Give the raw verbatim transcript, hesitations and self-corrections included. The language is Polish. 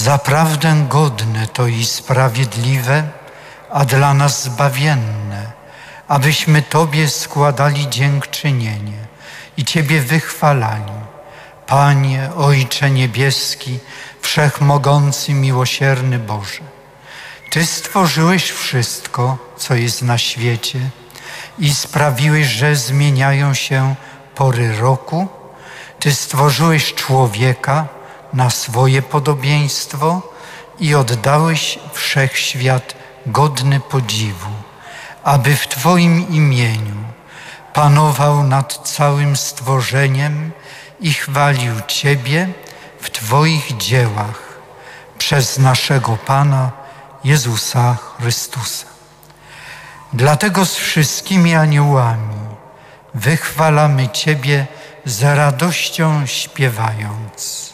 Zaprawdę godne to i sprawiedliwe, a dla nas zbawienne, abyśmy Tobie składali dziękczynienie i Ciebie wychwalali. Panie, Ojcze Niebieski, Wszechmogący, miłosierny Boże, Ty stworzyłeś wszystko, co jest na świecie i sprawiłeś, że zmieniają się pory roku. Ty stworzyłeś człowieka na swoje podobieństwo i oddałeś wszechświat godny podziwu, aby w Twoim imieniu panował nad całym stworzeniem i chwalił Ciebie w Twoich dziełach przez naszego Pana Jezusa Chrystusa. Dlatego z wszystkimi aniołami wychwalamy Ciebie z radością śpiewając.